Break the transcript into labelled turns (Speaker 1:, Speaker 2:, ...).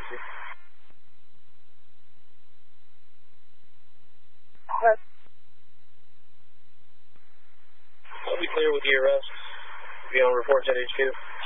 Speaker 1: emergency. I'll be clear with the arrest. Be on reports at HQ.